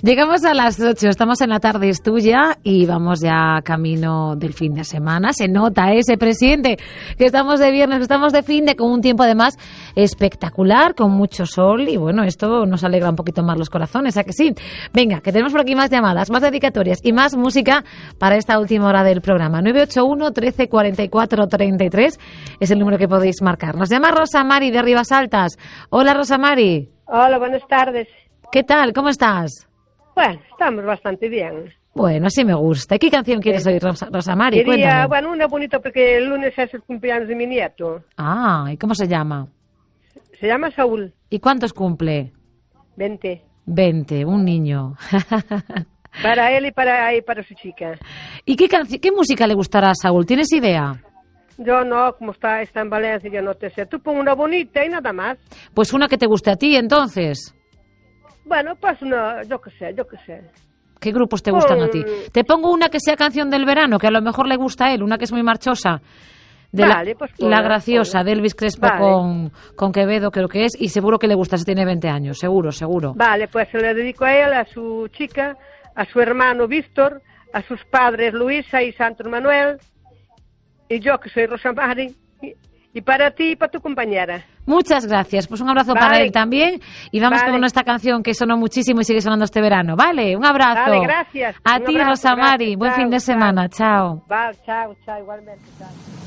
Llegamos a las 8, estamos en La Tarde es Tuya y vamos ya camino del fin de semana. Se nota ese presidente que estamos de viernes, que estamos de fin de, con un tiempo además espectacular, con mucho sol y bueno, esto nos alegra un poquito más los corazones, ¿a que sí? Venga, que tenemos por aquí más llamadas, más dedicatorias y más música para esta última hora del programa. 981 13 44 33 es el número que podéis marcar. Nos llama Rosa Mari de Ribasaltas. Hola, Rosa Mari. Hola, buenas tardes. ¿Qué tal? ¿Cómo estás? Bueno, estamos bastante bien. Bueno, así me gusta. ¿Qué canción quieres oír, Rosa Mari? Quería, bueno, una bonita porque el lunes es el cumpleaños de mi nieto. Ah, ¿y cómo se llama? Se llama Saúl. ¿Y cuántos cumple? 20. 20, un niño. Para él y para su chica. ¿Y qué música le gustará a Saúl? ¿Tienes idea? Yo no, como está en Valencia, yo no te sé. Tú pon una bonita y nada más. Pues una que te guste a ti, entonces. Bueno, pues una, yo qué sé. ¿Qué grupos te gustan a ti? Te pongo una que sea canción del verano, que a lo mejor le gusta a él, una que es muy marchosa. Vale, pues La Graciosa, de Elvis Crespo, vale. con Quevedo, creo que es, y seguro que le gusta, si tiene 20 años, seguro. Vale, pues se le dedico a él, a su chica, a su hermano Víctor, a sus padres Luisa y Santos Manuel, y yo que soy Rosa Mari, y para ti y para tu compañera. Muchas gracias, pues un abrazo para él también, y vamos con esta canción que sonó muchísimo y sigue sonando este verano, ¿vale? Un abrazo. Vale, gracias. A ti, Rosa Mari, buen fin de semana, chao. Vale, chao, igualmente, chao.